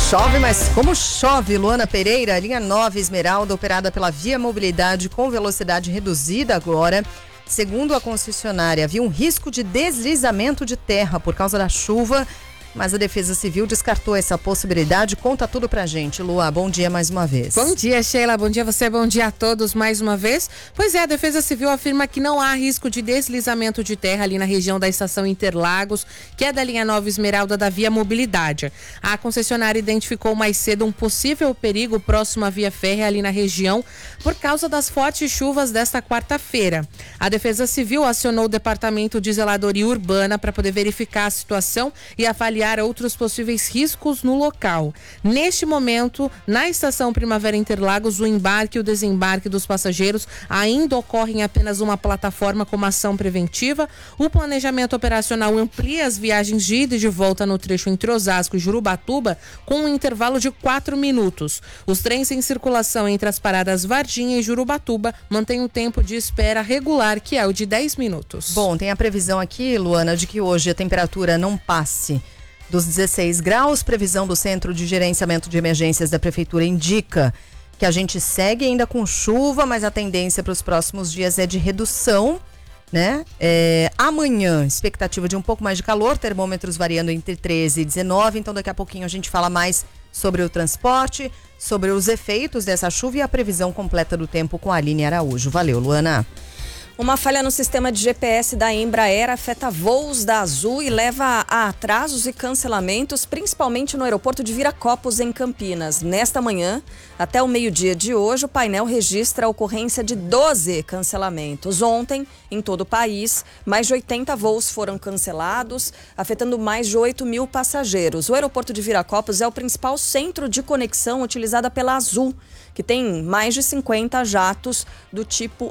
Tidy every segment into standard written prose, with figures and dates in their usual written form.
Chove, mas como chove, Luana Pereira, linha 9 Esmeralda, operada pela Via Mobilidade com velocidade reduzida agora. Segundo a concessionária, havia um risco de deslizamento de terra por causa da chuva, mas a Defesa Civil descartou essa possibilidade. Conta tudo pra gente, Lua. Bom dia mais uma vez. Bom dia, Sheila. Bom dia a você, bom dia a todos mais uma vez. Pois é, a Defesa Civil afirma que não há risco de deslizamento de terra ali na região da estação Interlagos, que é da linha 9 Esmeralda da Via Mobilidade. A concessionária identificou mais cedo um possível perigo próximo à via férrea ali na região por causa das fortes chuvas desta quarta-feira. A Defesa Civil acionou o Departamento de Zeladoria Urbana para poder verificar a situação e avaliar outros possíveis riscos no local. Neste momento, na estação Primavera Interlagos, o embarque e o desembarque dos passageiros ainda ocorrem em apenas uma plataforma como ação preventiva. O planejamento operacional amplia as viagens de ida e de volta no trecho entre Osasco e Jurubatuba com um intervalo de 4 minutos. Os trens em circulação entre as paradas Varginha e Jurubatuba mantêm o tempo de espera regular, que é o de 10 minutos. Bom, tem a previsão aqui, Luana, de que hoje a temperatura não passe dos 16 graus. Previsão do Centro de Gerenciamento de Emergências da Prefeitura indica que a gente segue ainda com chuva, mas a tendência para os próximos dias é de redução, né? Amanhã, expectativa de um pouco mais de calor, termômetros variando entre 13 e 19, então daqui a pouquinho a gente fala mais sobre o transporte, sobre os efeitos dessa chuva e a previsão completa do tempo com a Aline Araújo. Valeu, Luana. Uma falha no sistema de GPS da Embraer afeta voos da Azul e leva a atrasos e cancelamentos, principalmente no aeroporto de Viracopos, em Campinas. Nesta manhã, até o meio-dia de hoje, o painel registra a ocorrência de 12 cancelamentos. Ontem, em todo o país, mais de 80 voos foram cancelados, afetando mais de 8 mil passageiros. O aeroporto de Viracopos é o principal centro de conexão utilizada pela Azul, que tem mais de 50 jatos do tipo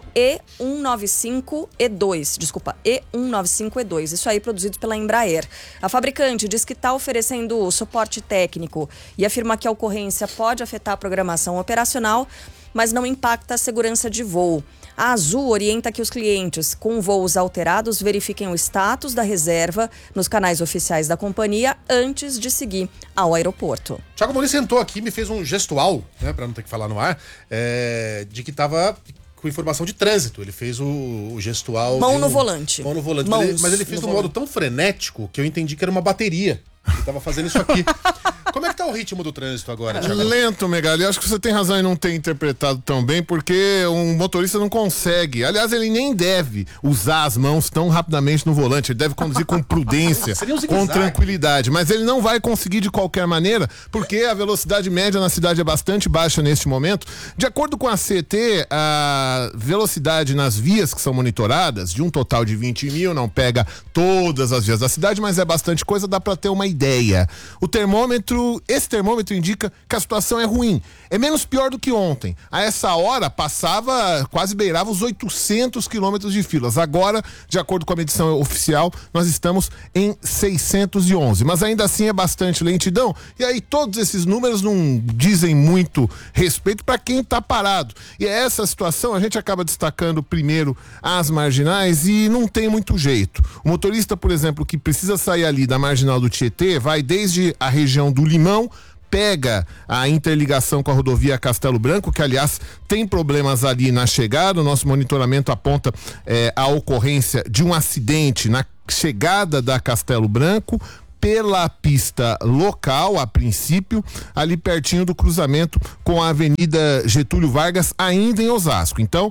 E195E2. Isso aí produzido pela Embraer. A fabricante diz que está oferecendo suporte técnico e afirma que a ocorrência pode afetar a programação operacional, mas não impacta a segurança de voo. A Azul orienta que os clientes com voos alterados verifiquem o status da reserva nos canais oficiais da companhia antes de seguir ao aeroporto. Thiago Muniz sentou aqui e me fez um gestual, né, para não ter que falar no ar, de que estava com informação de trânsito. Ele fez o gestual... Mão no volante. Mão no volante. Mas ele fez de um modo tão frenético que eu entendi que era uma bateria. Ele estava fazendo isso aqui. Como é que tá o ritmo do trânsito agora, Thiago? Lento, Megali. Acho que você tem razão em não ter interpretado tão bem, porque um motorista não consegue. Aliás, ele nem deve usar as mãos tão rapidamente no volante. Ele deve conduzir com prudência, com tranquilidade. Mas ele não vai conseguir de qualquer maneira, porque a velocidade média na cidade é bastante baixa neste momento. De acordo com a CT, a velocidade nas vias que são monitoradas, de um total de 20 mil, não pega todas as vias da cidade, mas é bastante coisa, dá para ter uma ideia. Esse termômetro indica que a situação é ruim. É menos pior do que ontem. A essa hora quase beirava os 800 quilômetros de filas. Agora, de acordo com a medição oficial, nós estamos em 611. Mas ainda assim é bastante lentidão. E aí todos esses números não dizem muito respeito para quem está parado. E é essa situação, a gente acaba destacando primeiro as marginais e não tem muito jeito. O motorista, por exemplo, que precisa sair ali da marginal do Tietê, vai desde a região do Limão, pega a interligação com a rodovia Castelo Branco, que aliás tem problemas ali na chegada. O nosso monitoramento aponta a ocorrência de um acidente na chegada da Castelo Branco pela pista local, a princípio, ali pertinho do cruzamento com a Avenida Getúlio Vargas, ainda em Osasco. Então,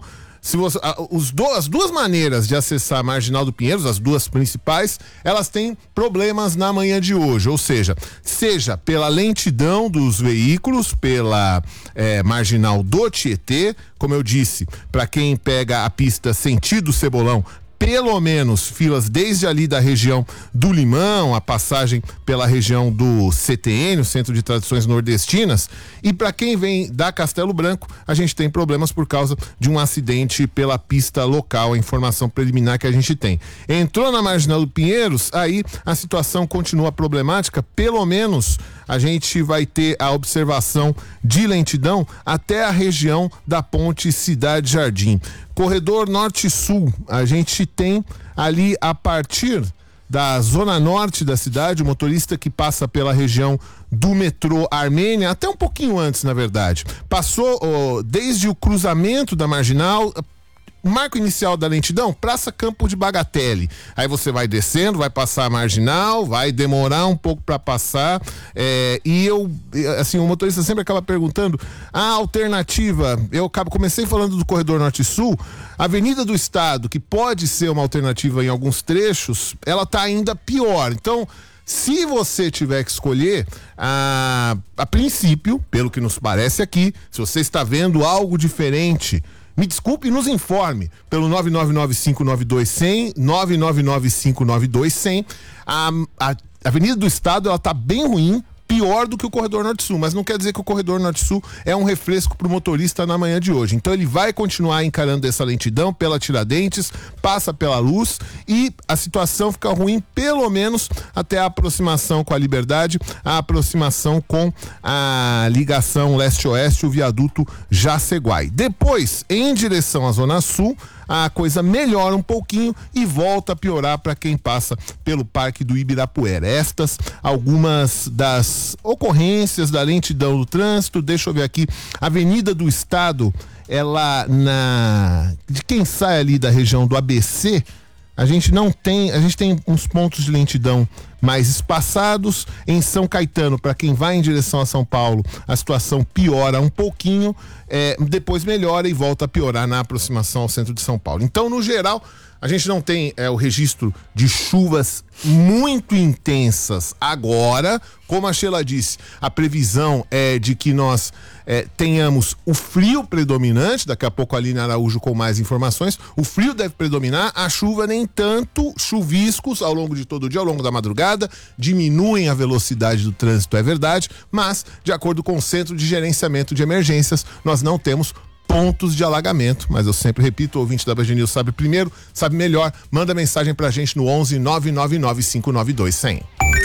as duas maneiras de acessar a Marginal do Pinheiros, as duas principais, elas têm problemas na manhã de hoje, ou seja pela lentidão dos veículos, pela Marginal do Tietê, como eu disse, para quem pega a pista sentido Cebolão, pelo menos filas desde ali da região do Limão, a passagem pela região do CTN, o Centro de Tradições Nordestinas, e para quem vem da Castelo Branco, a gente tem problemas por causa de um acidente pela pista local, a informação preliminar que a gente tem. Entrou na Marginal do Pinheiros, aí a situação continua problemática, pelo menos a gente vai ter a observação de lentidão até a região da Ponte Cidade Jardim. Corredor Norte-Sul, a gente tem ali a partir da zona norte da cidade, o motorista que passa pela região do metrô Armênia, até um pouquinho antes, na verdade. Passou desde o cruzamento da Marginal, marco inicial da lentidão, Praça Campo de Bagatelle. Aí você vai descendo, vai passar a Marginal, vai demorar um pouco para passar. O motorista sempre acaba perguntando a alternativa. Comecei falando do corredor Norte-Sul. A Avenida do Estado, que pode ser uma alternativa em alguns trechos, ela tá ainda pior. Então, se você tiver que escolher, a princípio, pelo que nos parece aqui, se você está vendo algo diferente, me desculpe e nos informe pelo 999-592-100, 999-592-100. A Avenida do Estado, ela tá bem ruim, pior do que o corredor Norte-Sul, mas não quer dizer que o corredor Norte-Sul é um refresco para o motorista na manhã de hoje. Então ele vai continuar encarando essa lentidão pela Tiradentes, passa pela Luz e a situação fica ruim pelo menos até a aproximação com a Liberdade, a aproximação com a ligação leste-oeste, o viaduto Jaceguai. Depois, em direção à Zona Sul, a coisa melhora um pouquinho e volta a piorar para quem passa pelo Parque do Ibirapuera. Estas algumas das ocorrências da lentidão do trânsito. Deixa eu ver aqui, Avenida do Estado, de quem sai ali da região do ABC, a gente tem uns pontos de lentidão mais espaçados. Em São Caetano, para quem vai em direção a São Paulo, a situação piora um pouquinho, depois melhora e volta a piorar na aproximação ao centro de São Paulo. Então, no geral, a gente não tem o registro de chuvas muito intensas agora. Como a Sheila disse, a previsão é de que nós tenhamos o frio predominante. Daqui a pouco a Aline Araújo com mais informações. O frio deve predominar, a chuva nem tanto, chuviscos ao longo de todo o dia, ao longo da madrugada, diminuem a velocidade do trânsito, é verdade, mas de acordo com o Centro de Gerenciamento de Emergências, nós não temos pontos de alagamento, mas eu sempre repito, o ouvinte da Band News sabe primeiro, sabe melhor, manda mensagem pra gente no 11 999 592 100.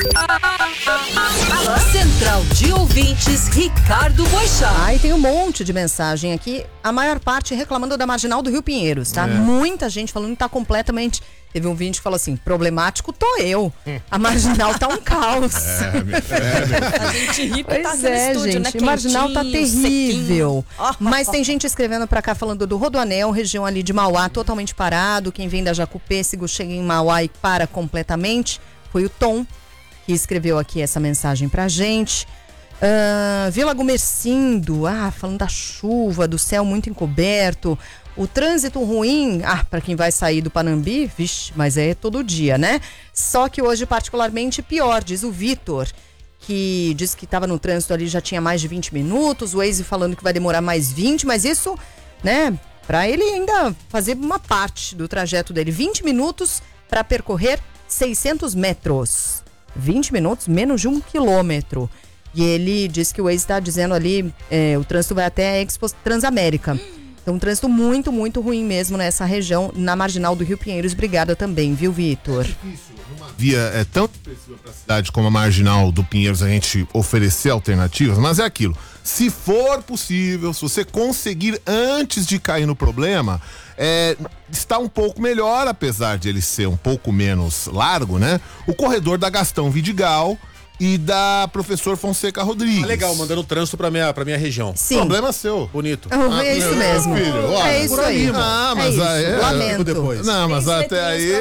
Central de Ouvintes, Ricardo Boixá. E tem um monte de mensagem aqui, a maior parte reclamando da Marginal do Rio Pinheiros, tá? Muita gente falando que tá completamente... Teve um vídeo que falou assim, problemático tô eu. A Marginal tá um caos. A gente ri porque tá no estúdio, gente, né? A Marginal tá terrível. Sequinho. Mas tem gente escrevendo pra cá falando do Rodoanel, região ali de Mauá, totalmente parado. Quem vem da Jacupêssego chega em Mauá e para completamente. Foi o Tom que escreveu aqui essa mensagem pra gente. Vila Gumercindo, falando da chuva, do céu muito encoberto. O trânsito ruim, para quem vai sair do Panambi, vixe, mas é todo dia, né? Só que hoje particularmente pior, diz o Vitor, que disse que estava no trânsito ali já tinha mais de 20 minutos, o Waze falando que vai demorar mais 20, mas isso, né, para ele ainda fazer uma parte do trajeto dele, 20 minutos para percorrer 600 metros. 20 minutos, menos de 1 quilômetro. E ele disse que o Waze está dizendo ali, o trânsito vai até a Expo Transamérica. Então, um trânsito muito, muito ruim mesmo nessa região, na Marginal do Rio Pinheiros. Obrigada também, viu, Vitor? É difícil, uma via tão expressiva para a cidade como a Marginal do Pinheiros, a gente oferecer alternativas, mas é aquilo. Se for possível, se você conseguir antes de cair no problema, está um pouco melhor, apesar de ele ser um pouco menos largo, né? O corredor da Gastão Vidigal e da Professor Fonseca Rodrigues. Legal, mandando trânsito pra minha região. Sim. Problema seu. Bonito. É isso mesmo. Filho, olha, é isso aí. Mas lamento. Depois. Não, mas até aí...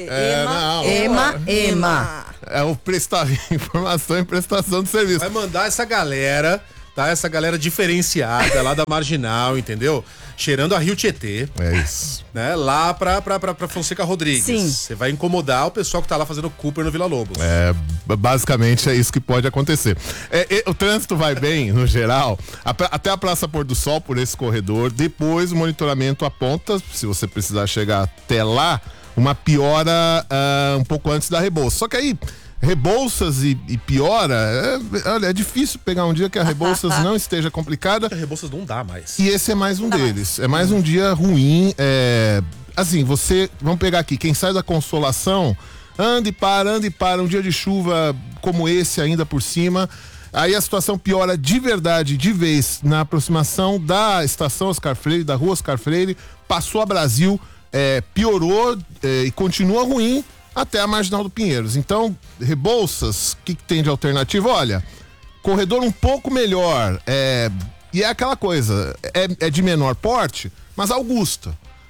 Ema. É o prestar informação e prestação de serviço. Vai mandar essa galera, tá? Essa galera diferenciada lá da Marginal, entendeu? Cheirando a Rio Tietê. É isso. Né? Lá pra Fonseca Rodrigues. Sim. Você vai incomodar o pessoal que tá lá fazendo Cooper no Vila Lobos. Basicamente é isso que pode acontecer. O trânsito vai bem, no geral, até a Praça Pôr do Sol, por esse corredor. Depois o monitoramento aponta, se você precisar chegar até lá, uma piora um pouco antes da Rebouça. Só que aí, Rebouças e piora, olha, é difícil pegar um dia que a Rebouças não esteja complicada. A Rebouças não dá mais. E esse é mais um deles. É mais um dia ruim. Assim, vamos pegar aqui, quem sai da Consolação, anda e para, um dia de chuva como esse ainda por cima. Aí a situação piora de verdade, de vez, na aproximação da estação Oscar Freire, da rua Oscar Freire, passou a Brasil, piorou e continua ruim até a Marginal do Pinheiros. Então, Rebouças, o que tem de alternativa? Olha, corredor um pouco melhor, e é aquela coisa, é de menor porte, mas a Augusta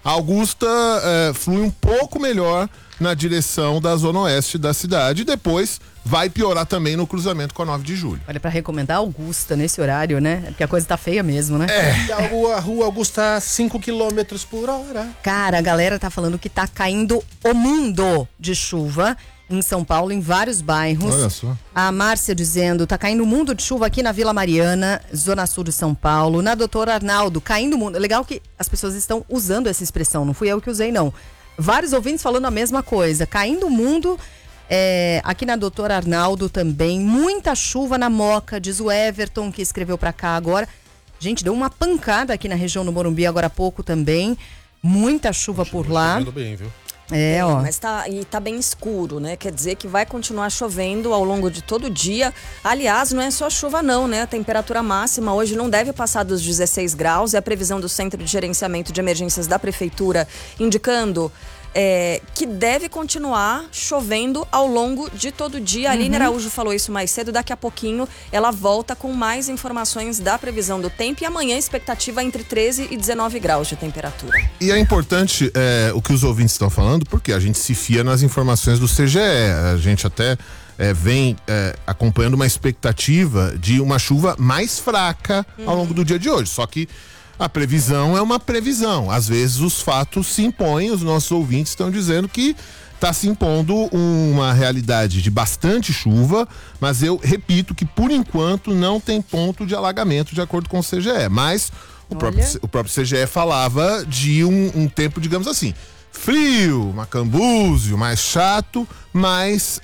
flui um pouco melhor na direção da zona oeste da cidade, e depois vai piorar também no cruzamento com a 9 de julho. Olha, pra recomendar Augusta nesse horário, né? Porque a coisa tá feia mesmo, né? E a rua Augusta 5 km por hora. Cara, a galera tá falando que tá caindo o mundo de chuva em São Paulo, em vários bairros. Olha só. A Márcia dizendo, tá caindo o mundo de chuva aqui na Vila Mariana, zona sul de São Paulo. Na Doutor Arnaldo, caindo o mundo. Legal que as pessoas estão usando essa expressão, não fui eu que usei, não. Vários ouvintes falando a mesma coisa. Caindo o mundo, aqui na Doutor Arnaldo também. Muita chuva na Moca, diz o Everton, que escreveu pra cá agora. Gente, deu uma pancada aqui na região do Morumbi agora há pouco também. Muita chuva por lá. Bem, viu? Ó. Mas tá bem escuro, né? Quer dizer que vai continuar chovendo ao longo de todo o dia. Aliás, não é só chuva não, né? A temperatura máxima hoje não deve passar dos 16 graus. É a previsão do Centro de Gerenciamento de Emergências da Prefeitura, indicando que deve continuar chovendo ao longo de todo o dia. A Aline Araújo falou isso mais cedo. Daqui a pouquinho ela volta com mais informações da previsão do tempo. E amanhã a expectativa é entre 13 e 19 graus de temperatura. E é importante o que os ouvintes estão falando, porque a gente se fia nas informações do CGE. A gente até vem acompanhando uma expectativa de uma chuva mais fraca ao longo do dia de hoje. Só que a previsão é uma previsão. Às vezes os fatos se impõem, os nossos ouvintes estão dizendo que está se impondo uma realidade de bastante chuva, mas eu repito que por enquanto não tem ponto de alagamento de acordo com o CGE. Mas o próprio CGE falava de um tempo, digamos assim, frio, macambúzio, mais chato, mas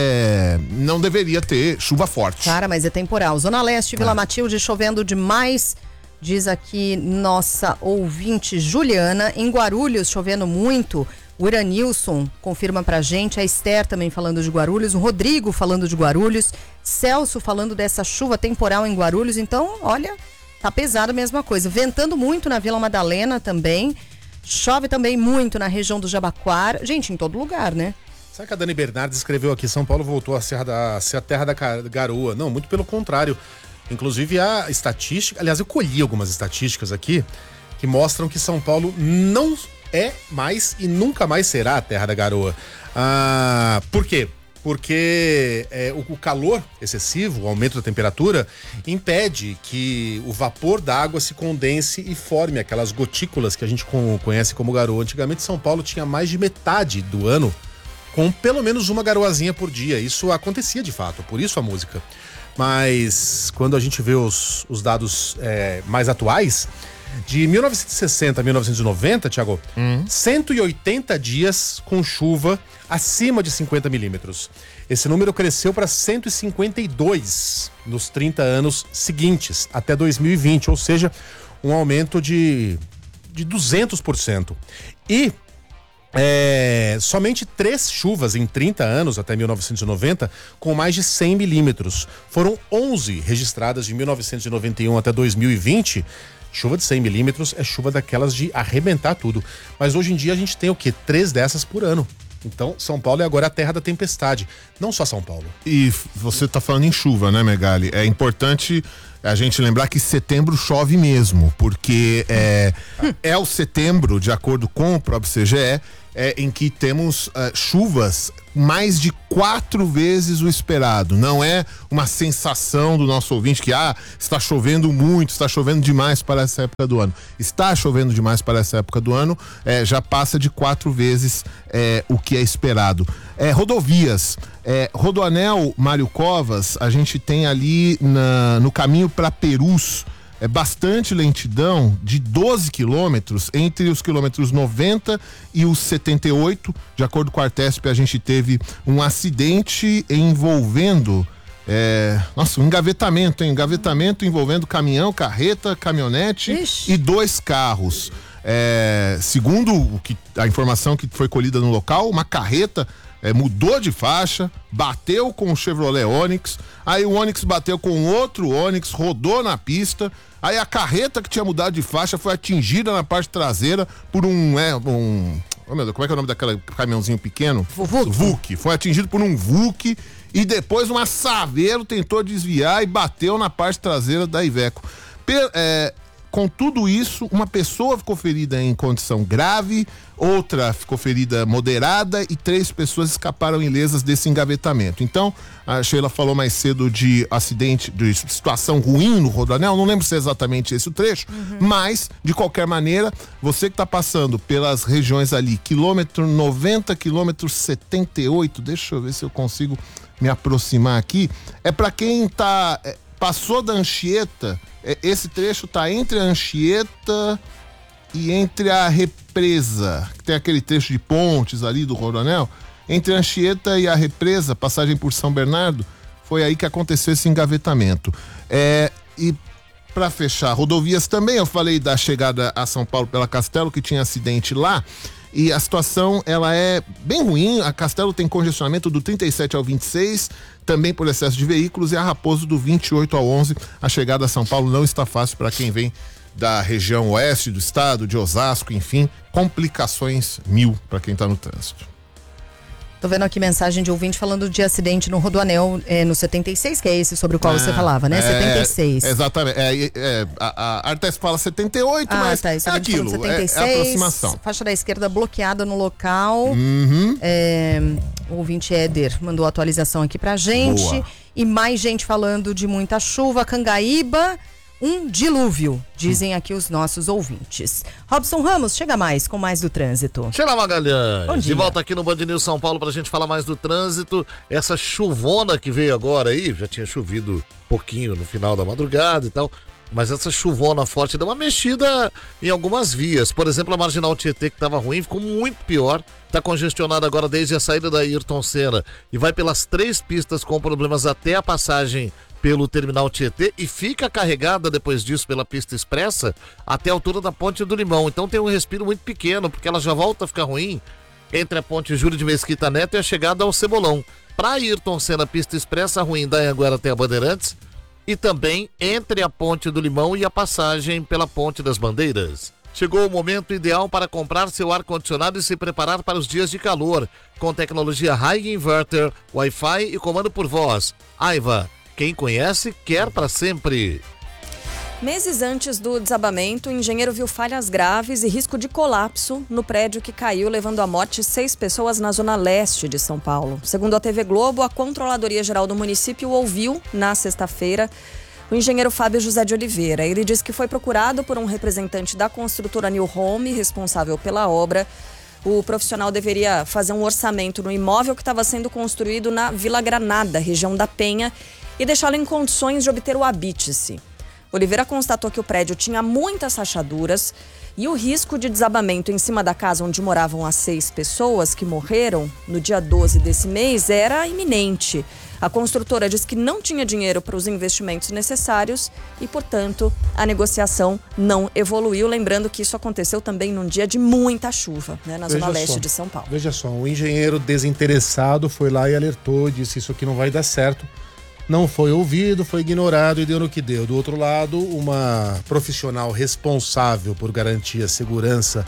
não deveria ter chuva forte. Cara, mas é temporal. Zona Leste, Vila Matilde, chovendo demais. Diz aqui nossa ouvinte Juliana. Em Guarulhos, chovendo muito. O Iranilson confirma pra gente. A Esther também falando de Guarulhos. O Rodrigo falando de Guarulhos. Celso falando dessa chuva temporal em Guarulhos. Então, olha, tá pesado a mesma coisa. Ventando muito na Vila Madalena também. Chove também muito na região do Jabaquara. Gente, em todo lugar, né? Sabe que a Dani Bernardes escreveu aqui, São Paulo voltou a ser a terra da garoa. Não, muito pelo contrário. Inclusive a estatística, aliás, eu colhi algumas estatísticas aqui que mostram que São Paulo não é mais e nunca mais será a terra da garoa. Por quê? Porque o calor excessivo, o aumento da temperatura, impede que o vapor da água se condense e forme aquelas gotículas que a gente conhece como garoa. Antigamente São Paulo tinha mais de metade do ano com pelo menos uma garoazinha por dia. Isso acontecia de fato, por isso a música. Mas quando a gente vê os dados mais atuais, de 1960 a 1990, Thiago, 180 dias com chuva acima de 50 milímetros. Esse número cresceu para 152 nos 30 anos seguintes, até 2020, ou seja, um aumento de 200%. E somente 3 chuvas em 30 anos, até 1990, com mais de 100 milímetros. Foram 11 registradas de 1991 até 2020. Chuva de 100 milímetros é chuva daquelas de arrebentar tudo. Mas hoje em dia a gente tem o quê? 3 dessas por ano. Então, São Paulo é agora a terra da tempestade. Não só São Paulo. E você tá falando em chuva, né, Megali? É importante a gente lembrar que setembro chove mesmo, porque é o setembro, de acordo com o próprio CGE, em que temos chuvas mais de 4 vezes o esperado. Não é uma sensação do nosso ouvinte que está chovendo muito, está chovendo demais para essa época do ano. Está chovendo demais para essa época do ano, já passa de 4 vezes o que é esperado. Rodovias, Rodoanel Mário Covas, a gente tem ali no caminho para Perus, bastante lentidão de 12 quilômetros entre os quilômetros 90 e os 78. De acordo com a Artesp, a gente teve um acidente envolvendo um engavetamento envolvendo caminhão, carreta, caminhonete. Ixi. E 2 carros. Segundo a informação que foi colhida no local, uma carreta mudou de faixa, bateu com o Chevrolet Onix, aí o Onix bateu com outro Onix, rodou na pista, aí a carreta que tinha mudado de faixa foi atingida na parte traseira por Oh, meu Deus, como é que é o nome daquele caminhãozinho pequeno? VUC. Foi atingido por um VUC e depois uma Saveiro tentou desviar e bateu na parte traseira da Iveco. Com tudo isso, uma pessoa ficou ferida em condição grave, outra ficou ferida moderada e 3 pessoas escaparam ilesas desse engavetamento. Então, a Sheila falou mais cedo de acidente, de situação ruim no Rodoanel, não lembro se é exatamente esse o trecho, mas, de qualquer maneira, você que está passando pelas regiões ali, quilômetro 90, quilômetro 78, deixa eu ver se eu consigo me aproximar aqui, é para quem passou da Anchieta. Esse trecho tá entre a Anchieta e entre a Represa, que tem aquele trecho de pontes ali do Rodoanel. Entre a Anchieta e a Represa, passagem por São Bernardo, foi aí que aconteceu esse engavetamento. E para fechar, rodovias também, eu falei da chegada a São Paulo pela Castelo, que tinha acidente lá. E a situação, ela é bem ruim. A Castelo tem congestionamento do 37 ao 26, também por excesso de veículos, e a Raposo do 28 ao 11. A chegada a São Paulo não está fácil para quem vem da região oeste do estado, de Osasco, enfim, complicações 1000 para quem está no trânsito. Tô vendo aqui mensagem de ouvinte falando de acidente no Rodoanel, no 76, que é esse sobre o qual você falava, né? 76. Exatamente. A Artes fala 78, mas tá, é aquilo, 76, é aproximação. Faixa da esquerda bloqueada no local. O ouvinte Éder mandou atualização aqui pra gente. Boa. E mais gente falando de muita chuva. Cangaíba, um dilúvio, dizem aqui os nossos ouvintes. Robson Ramos, chega mais com mais do trânsito. Sheila Magalhães, Bom dia. de volta aqui no Band News São Paulo pra gente falar mais do trânsito. Essa chuvona que veio agora aí, já tinha chovido pouquinho no final da madrugada e tal, mas essa chuvona forte deu uma mexida em algumas vias. Por exemplo, a Marginal Tietê, que estava ruim, ficou muito pior. Está congestionada agora desde a saída da Ayrton Senna e vai pelas 3 pistas com problemas até a passagem pelo Terminal Tietê e fica carregada depois disso pela pista expressa até a altura da Ponte do Limão. Então tem um respiro muito pequeno, porque ela já volta a ficar ruim entre a Ponte Júlio de Mesquita Neto e a chegada ao Cebolão. Para Ayrton Senna, pista expressa ruim da Anhanguera até a Bandeirantes e também entre a Ponte do Limão e a passagem pela Ponte das Bandeiras. Chegou o momento ideal para comprar seu ar-condicionado e se preparar para os dias de calor, com tecnologia High Inverter, Wi-Fi e comando por voz. Aiva, quem conhece, quer para sempre. Meses antes do desabamento, o engenheiro viu falhas graves e risco de colapso no prédio que caiu, levando à morte 6 pessoas na zona leste de São Paulo. Segundo a TV Globo, a Controladoria Geral do município ouviu, na sexta-feira, o engenheiro Fábio José de Oliveira. Ele disse que foi procurado por um representante da construtora New Home, responsável pela obra. O profissional deveria fazer um orçamento no imóvel que estava sendo construído na Vila Granada, região da Penha, e deixá-lo em condições de obter o habite-se. Oliveira constatou que o prédio tinha muitas rachaduras e o risco de desabamento em cima da casa onde moravam as 6 pessoas que morreram no dia 12 desse mês era iminente. A construtora disse que não tinha dinheiro para os investimentos necessários e, portanto, a negociação não evoluiu. Lembrando que isso aconteceu também num dia de muita chuva, né, na zona leste de São Paulo. Veja só, um engenheiro desinteressado foi lá e alertou, disse isso aqui não vai dar certo. Não foi ouvido, foi ignorado e deu no que deu. Do outro lado, uma profissional responsável por garantir a segurança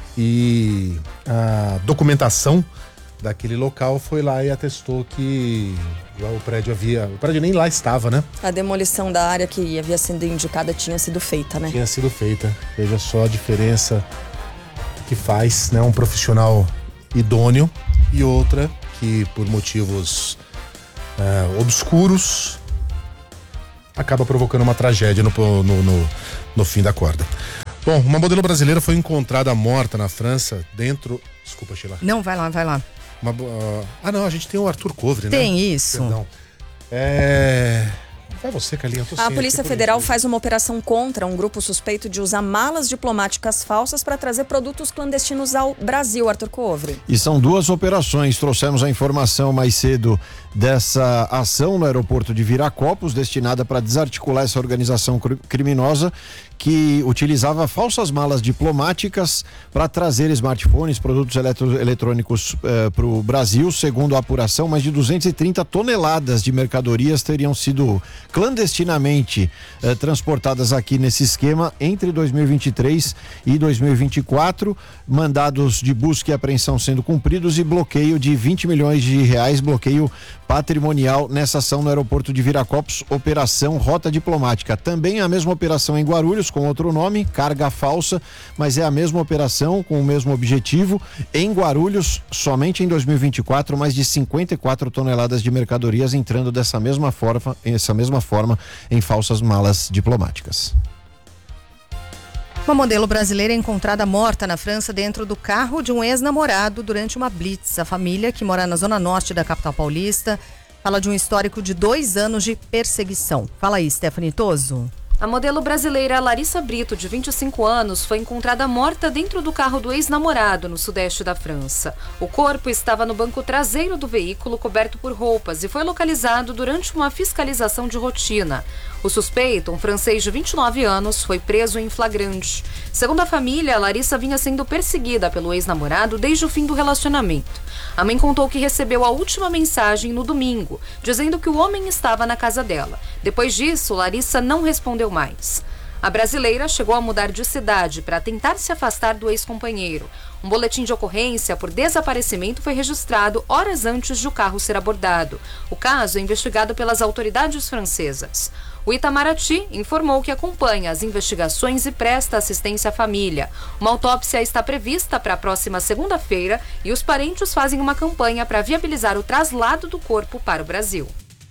e a documentação daquele local foi lá e atestou que o prédio nem lá estava, né? A demolição da área que havia sido indicada tinha sido feita, né? Tinha sido feita. Veja só a diferença que faz, né? Um profissional idôneo e outra que por motivos obscuros acaba provocando uma tragédia no fim da corda. Bom, uma modelo brasileira foi encontrada morta na França dentro... Desculpa, Sheila. Não, vai lá. Não, a gente tem o Arthur Kovre, né? Tem isso. Perdão. Vai você, Carlinhos. A Polícia Federal faz uma operação contra um grupo suspeito de usar malas diplomáticas falsas para trazer produtos clandestinos ao Brasil, Arthur Kovre. E são 2 operações. Trouxemos a informação mais cedo dessa ação no aeroporto de Viracopos, destinada para desarticular essa organização criminosa que utilizava falsas malas diplomáticas para trazer smartphones, produtos eletrônicos para o Brasil. Segundo a apuração, mais de 230 toneladas de mercadorias teriam sido clandestinamente transportadas aqui nesse esquema entre 2023 e 2024, mandados de busca e apreensão sendo cumpridos e bloqueio de 20 milhões de reais, bloqueio patrimonial nessa ação no aeroporto de Viracopos, Operação Rota Diplomática. Também a mesma operação em Guarulhos, com outro nome, carga falsa, mas é a mesma operação com o mesmo objetivo. Em Guarulhos, somente em 2024, mais de 54 toneladas de mercadorias entrando dessa mesma forma em falsas malas diplomáticas. Uma modelo brasileira é encontrada morta na França dentro do carro de um ex-namorado durante uma blitz. A família, que mora na zona norte da capital paulista, fala de um histórico de 2 anos de perseguição. Fala aí, Stephanie Toso. A modelo brasileira Larissa Brito, de 25 anos, foi encontrada morta dentro do carro do ex-namorado no sudeste da França. O corpo estava no banco traseiro do veículo, coberto por roupas, e foi localizado durante uma fiscalização de rotina. O suspeito, um francês de 29 anos, foi preso em flagrante. Segundo a família, Larissa vinha sendo perseguida pelo ex-namorado desde o fim do relacionamento. A mãe contou que recebeu a última mensagem no domingo, dizendo que o homem estava na casa dela. Depois disso, Larissa não respondeu mais. A brasileira chegou a mudar de cidade para tentar se afastar do ex-companheiro. Um boletim de ocorrência por desaparecimento foi registrado horas antes de o carro ser abordado. O caso é investigado pelas autoridades francesas. O Itamaraty informou que acompanha as investigações e presta assistência à família. Uma autópsia está prevista para a próxima segunda-feira e os parentes fazem uma campanha para viabilizar o traslado do corpo para o Brasil.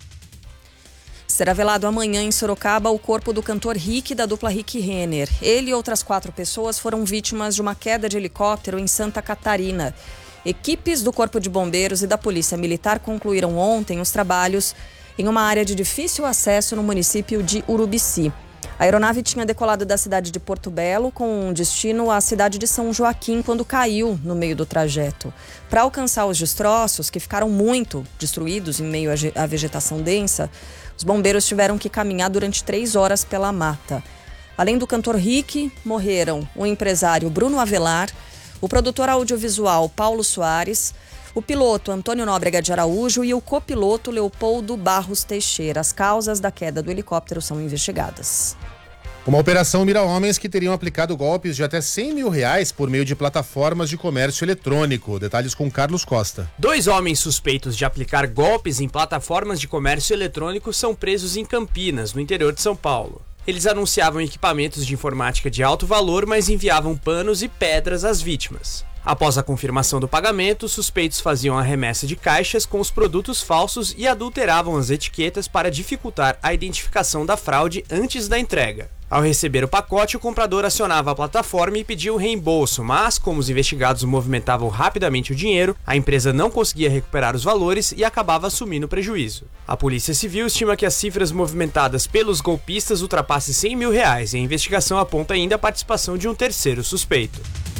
Será velado amanhã em Sorocaba o corpo do cantor Rick, da dupla Rick Renner. Ele e outras 4 pessoas foram vítimas de uma queda de helicóptero em Santa Catarina. Equipes do Corpo de Bombeiros e da Polícia Militar concluíram ontem os trabalhos em uma área de difícil acesso no município de Urubici. A aeronave tinha decolado da cidade de Porto Belo com destino à cidade de São Joaquim quando caiu no meio do trajeto. Para alcançar os destroços, que ficaram muito destruídos em meio à vegetação densa, os bombeiros tiveram que caminhar durante 3 horas pela mata. Além do cantor Rick, morreram o empresário Bruno Avelar, o produtor audiovisual Paulo Soares, o piloto Antônio Nóbrega de Araújo e o copiloto Leopoldo Barros Teixeira. As causas da queda do helicóptero são investigadas. Uma operação mira homens que teriam aplicado golpes de até R$100 mil por meio de plataformas de comércio eletrônico. Detalhes com Carlos Costa. 2 homens suspeitos de aplicar golpes em plataformas de comércio eletrônico são presos em Campinas, no interior de São Paulo. Eles anunciavam equipamentos de informática de alto valor, mas enviavam panos e pedras às vítimas. Após a confirmação do pagamento, os suspeitos faziam a remessa de caixas com os produtos falsos e adulteravam as etiquetas para dificultar a identificação da fraude antes da entrega. Ao receber o pacote, o comprador acionava a plataforma e pedia o reembolso, mas, como os investigados movimentavam rapidamente o dinheiro, a empresa não conseguia recuperar os valores e acabava assumindo o prejuízo. A Polícia Civil estima que as cifras movimentadas pelos golpistas ultrapassem R$100 mil e a investigação aponta ainda a participação de um terceiro suspeito.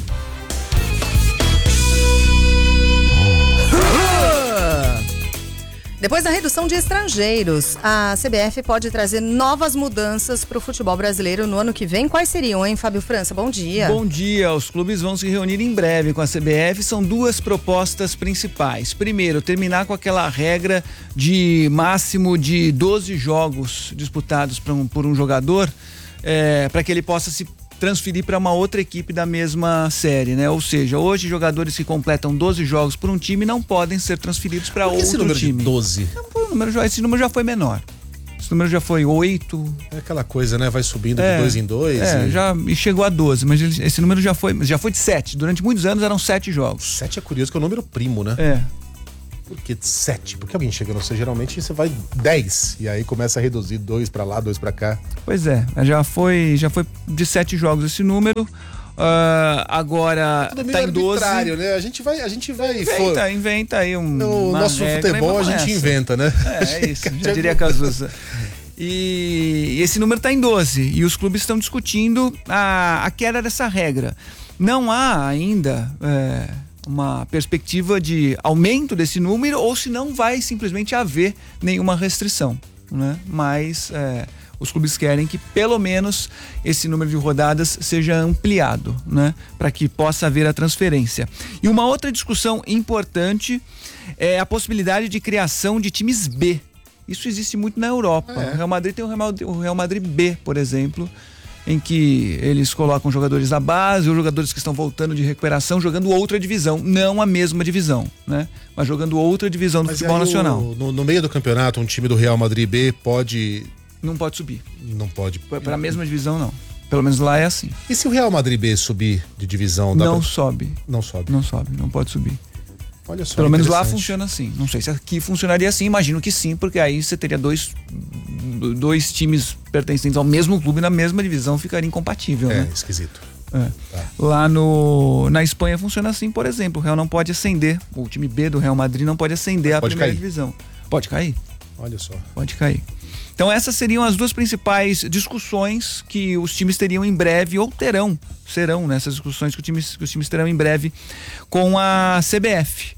Depois da redução de estrangeiros, a CBF pode trazer novas mudanças para o futebol brasileiro no ano que vem. Quais seriam, hein, Fábio França? Bom dia. Bom dia. Os clubes vão se reunir em breve com a CBF. São 2 propostas principais. Primeiro, terminar com aquela regra de máximo de 12 jogos disputados por um jogador, para que ele possa se transferir para uma outra equipe da mesma série, né? Ou seja, hoje jogadores que completam 12 jogos por um time não podem ser transferidos para outro time. Esse número de 12? Esse número já foi menor. Esse número já foi 8. É aquela coisa, né? Vai subindo de 2 em 2. E chegou a 12, mas esse número já foi de 7. Durante muitos anos eram 7 jogos. 7 é curioso, que é o número primo, né? Por que 7? Porque alguém chega, não sei, geralmente você vai 10 e aí começa a reduzir 2 pra lá, 2 pra cá. Pois é, já foi de 7 jogos esse número. Agora tá em 12. Né? A gente vai inventa aí no nosso futebol a gente inventa, né? É isso, já diria Cazuza. E esse número tá em 12 e os clubes estão discutindo a queda dessa regra. Não há ainda uma perspectiva de aumento desse número, ou se não vai simplesmente haver nenhuma restrição, né? Mas os clubes querem que pelo menos esse número de rodadas seja ampliado, né? Para que possa haver a transferência. E uma outra discussão importante é a possibilidade de criação de times B Isso existe muito na Europa. O Real Madrid tem o Real Madrid B, por exemplo, em que eles colocam jogadores da base ou jogadores que estão voltando de recuperação jogando outra divisão, não a mesma divisão, né? Mas jogando outra divisão do futebol nacional. No meio do campeonato, um time do Real Madrid B pode... Não pode subir. Não pode. Para a mesma divisão, não. Pelo menos lá é assim. E se o Real Madrid B subir de divisão? Sobe. Não sobe. Não sobe, não pode subir. Olha só. Pelo menos lá funciona assim. Não sei se aqui funcionaria assim, imagino que sim, porque aí você teria dois times pertencentes ao mesmo clube na mesma divisão, ficaria incompatível, né? Esquisito. Tá. Lá na Espanha funciona assim, por exemplo, o Real não pode ascender, o time B do Real Madrid não pode ascender à primeira divisão. Pode cair. Olha só. Pode cair. Então essas seriam as duas principais discussões que os times teriam em breve, ou serão nessas discussões que os times terão em breve com a CBF.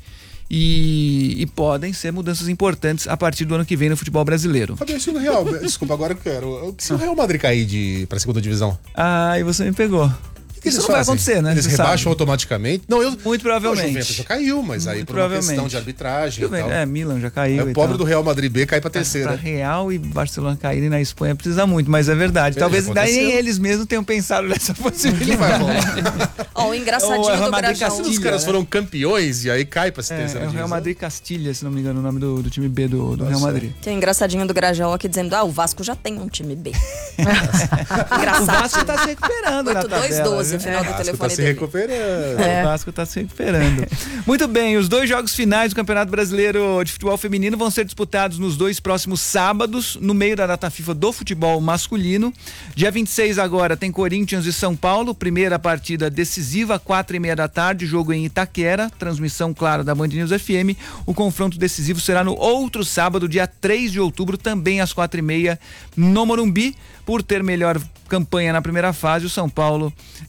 E podem ser mudanças importantes a partir do ano que vem no futebol brasileiro. Fabio, se o Real... Desculpa, agora eu quero... Se o Real Madrid cair pra segunda divisão? E você me pegou. Isso não vai acontecer, né? Eles rebaixam automaticamente? Não, muito provavelmente. O Juventus já caiu, mas aí por uma questão de arbitragem e tal. Milan já caiu. O pobre do Real Madrid B cai pra terceira. Pra Real e Barcelona caírem na Espanha precisa muito, mas é verdade. Talvez nem eles mesmos tenham pensado nessa possibilidade. O engraçadinho do Grajaú. Os caras foram campeões e aí cai pra terceira divisão. É o Real Madrid Castilha, se não me engano, o nome do time B do Real Madrid. Tem um engraçadinho do Grajaú aqui dizendo, o Vasco já tem um time B. Engraçado. O Vasco tá se recuperando na tabela. 8-2-12, final do telefone. Se recuperando. O Vasco tá se recuperando. Muito bem, os 2 jogos finais do Campeonato Brasileiro de Futebol Feminino vão ser disputados nos 2 próximos sábados, no meio da data FIFA do futebol masculino. Dia 26 agora tem Corinthians e São Paulo, primeira partida decisiva, 4h30 da tarde, jogo em Itaquera, transmissão, claro, da Band News FM. O confronto decisivo será no outro sábado, dia 3 de outubro, também às 4h30, no Morumbi. Por ter melhor campanha na primeira fase, o São Paulo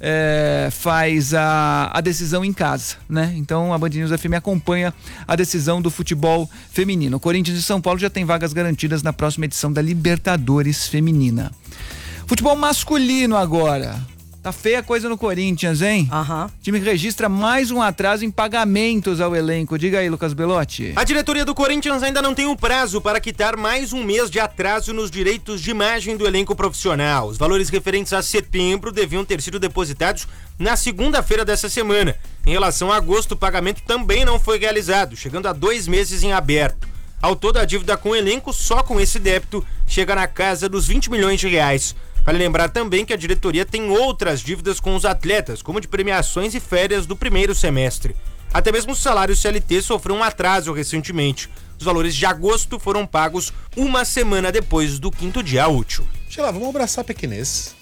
faz a decisão em casa, né? Então a Band News FM acompanha a decisão do futebol feminino. Corinthians e São Paulo já tem vagas garantidas na próxima edição da Libertadores Feminina. Futebol masculino agora. Tá feia a coisa no Corinthians, hein? O time registra mais um atraso em pagamentos ao elenco. Diga aí, Lucas Belotti. A diretoria do Corinthians ainda não tem um prazo para quitar mais um mês de atraso nos direitos de imagem do elenco profissional. Os valores referentes a setembro deviam ter sido depositados na segunda-feira dessa semana. Em relação a agosto, o pagamento também não foi realizado, chegando a 2 meses em aberto. Ao todo, a dívida com o elenco, só com esse débito, chega na casa dos 20 milhões de reais. Vale lembrar também que a diretoria tem outras dívidas com os atletas, como de premiações e férias do primeiro semestre. Até mesmo o salário CLT sofreu um atraso recentemente. Os valores de agosto foram pagos uma semana depois do 5º dia útil. Sheila, vamos abraçar a pequenez.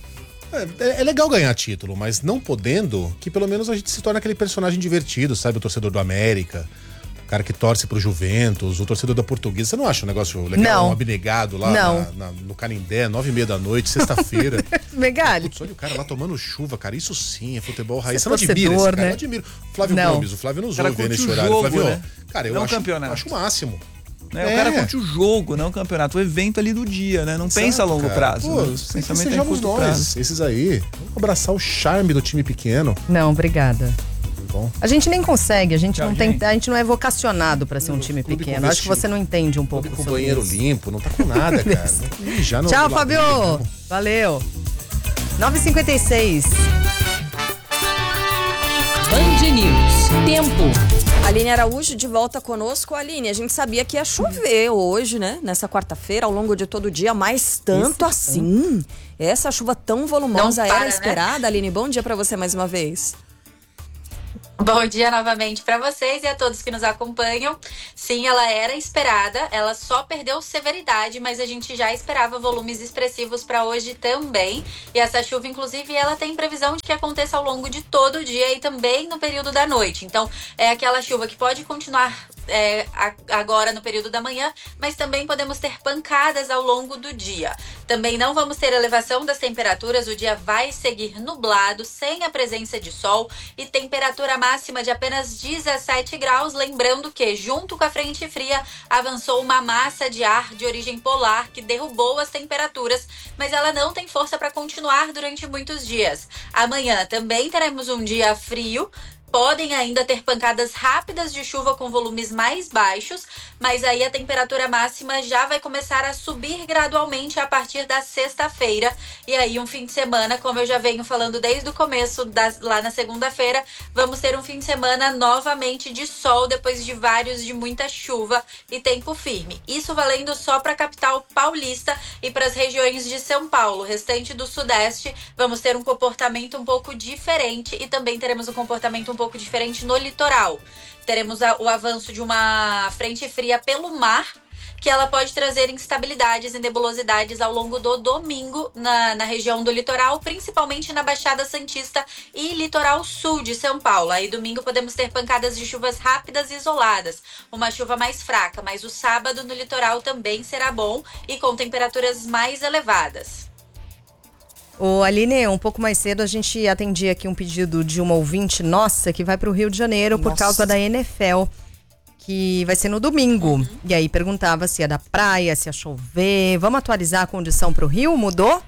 É legal ganhar título, mas não podendo, que pelo menos a gente se torna aquele personagem divertido, sabe? O torcedor do América, o cara que torce pro Juventus, o torcedor da Portuguesa. Você não acha um negócio legal? Um abnegado lá no Canindé, 9h30 da noite, sexta-feira. Megali. Olha o cara lá tomando chuva, cara. Isso sim é futebol raiz. Você não admira esse cara, né? eu admiro. Flávio Gomes, o Flávio nos ouve nesse horário. Jogo, Flávio, né? Cara, eu acho o máximo. O cara curte o jogo, não o campeonato, o evento ali do dia, né? Não pensa a longo prazo. Pô, né? Pensamento sejamos nós, esses aí. Vamos abraçar o charme do time pequeno. Não, obrigada. Bom. A gente nem consegue, a gente não é vocacionado pra ser um time pequeno. Acho que você não entende um pouco com o banheiro limpo, não tá com nada, cara. Tchau, Fabio. Valeu. 9h56. Band News. Tempo. Aline Araújo de volta conosco. Aline, a gente sabia que ia chover hoje, né? Nessa quarta-feira, ao longo de todo o dia, mas tanto assim. Essa chuva tão volumosa era esperada, né? Aline, bom dia pra você mais uma vez. Bom dia novamente para vocês e a todos que nos acompanham. Sim, ela era esperada, ela só perdeu severidade, mas a gente já esperava volumes expressivos para hoje também. E essa chuva, inclusive, ela tem previsão de que aconteça ao longo de todo o dia e também no período da noite. Então, é aquela chuva que pode continuar agora no período da manhã, mas também podemos ter pancadas ao longo do dia. Também não vamos ter elevação das temperaturas, o dia vai seguir nublado, sem a presença de sol e temperatura máxima de apenas 17 graus, lembrando que junto com a frente fria avançou uma massa de ar de origem polar que derrubou as temperaturas, mas ela não tem força para continuar durante muitos dias. Amanhã também teremos um dia frio, podem ainda ter pancadas rápidas de chuva com volumes mais baixos, mas aí a temperatura máxima já vai começar a subir gradualmente a partir da sexta-feira. E aí um fim de semana, como eu já venho falando desde o começo, lá na segunda-feira, vamos ter um fim de semana novamente de sol, depois de vários de muita chuva e tempo firme. Isso valendo só para a capital paulista e para as regiões de São Paulo. O restante do sudeste, vamos ter um comportamento um pouco diferente e também teremos um comportamento um pouco diferente no litoral. Teremos o avanço de uma frente fria pelo mar, que ela pode trazer instabilidades e nebulosidades ao longo do domingo na região do litoral, principalmente na Baixada Santista e litoral sul de São Paulo. Aí domingo podemos ter pancadas de chuvas rápidas e isoladas, uma chuva mais fraca, mas o sábado no litoral também será bom e com temperaturas mais elevadas. Ô Aline, um pouco mais cedo a gente atendia aqui um pedido de uma ouvinte nossa que vai para o Rio de Janeiro por causa da NFL, que vai ser no domingo. E aí perguntava se é da praia, se ia chover. Vamos atualizar a condição para o Rio? Mudou?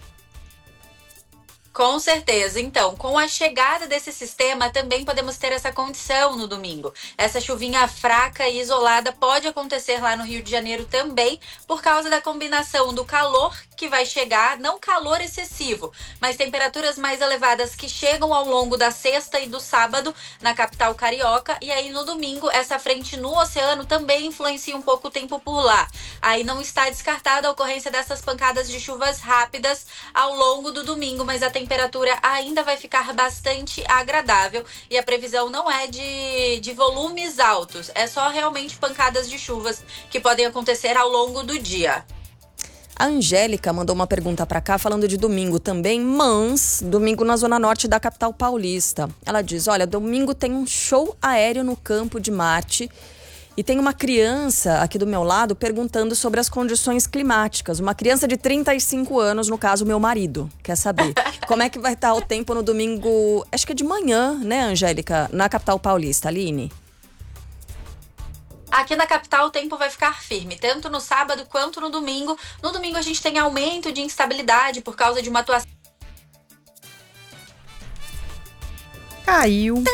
Com certeza. Então, com a chegada desse sistema, também podemos ter essa condição no domingo. Essa chuvinha fraca e isolada pode acontecer lá no Rio de Janeiro também, por causa da combinação do calor que vai chegar, não calor excessivo, mas temperaturas mais elevadas que chegam ao longo da sexta e do sábado na capital carioca. E aí no domingo, essa frente no oceano também influencia um pouco o tempo por lá. Aí não está descartada a ocorrência dessas pancadas de chuvas rápidas ao longo do domingo, mas a temperatura ainda vai ficar bastante agradável e a previsão não é de volumes altos, é só realmente pancadas de chuvas que podem acontecer ao longo do dia. A Angélica mandou uma pergunta para cá falando de domingo também, mas domingo na zona norte da capital paulista. Ela diz, olha, domingo tem um show aéreo no Campo de Marte e tem uma criança aqui do meu lado perguntando sobre as condições climáticas. Uma criança de 35 anos, no caso, meu marido, quer saber como é que vai estar o tempo no domingo, acho que é de manhã, né, Angélica, na capital paulista, Aline? Aqui na capital o tempo vai ficar firme, tanto no sábado quanto no domingo. No domingo a gente tem aumento de instabilidade por causa de uma atuação. Caiu.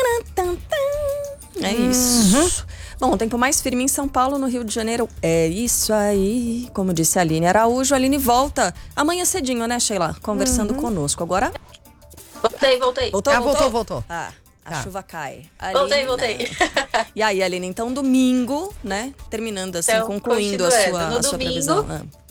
É isso. Bom, tempo mais firme em São Paulo, no Rio de Janeiro. É isso aí. Como disse a Aline Araújo, a Aline volta amanhã cedinho, né, Sheila? Conversando conosco. Agora... Voltei. Voltou. A chuva cai. Voltei. E aí, Aline, então domingo, né? Terminando assim, então, concluindo a sua previsão.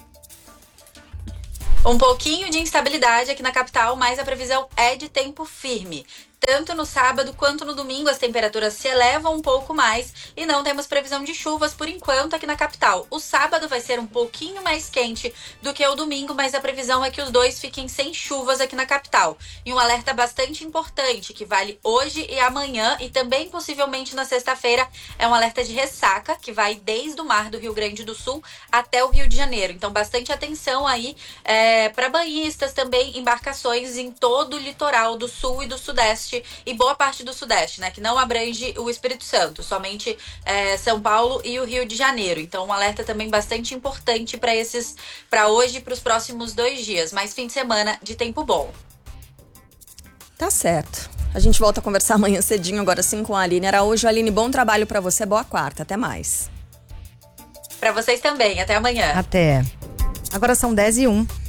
Um pouquinho de instabilidade aqui na capital, mas a previsão é de tempo firme. Tanto no sábado quanto no domingo as temperaturas se elevam um pouco mais e não temos previsão de chuvas por enquanto aqui na capital. O sábado vai ser um pouquinho mais quente do que o domingo, mas a previsão é que os dois fiquem sem chuvas aqui na capital. E um alerta bastante importante que vale hoje e amanhã e também possivelmente na sexta-feira é um alerta de ressaca que vai desde o mar do Rio Grande do Sul até o Rio de Janeiro. Então bastante atenção aí para banhistas também, embarcações em todo o litoral do sul e do sudeste e boa parte do sudeste, né, que não abrange o Espírito Santo, somente São Paulo e o Rio de Janeiro. Então um alerta também bastante importante para hoje e para os próximos 2 dias, mas fim de semana de tempo bom. Tá certo. A gente volta a conversar amanhã cedinho, agora sim com a Aline Araújo. Aline, bom trabalho para você, boa quarta, até mais. Para vocês também, até amanhã. Até. Agora são 10h01.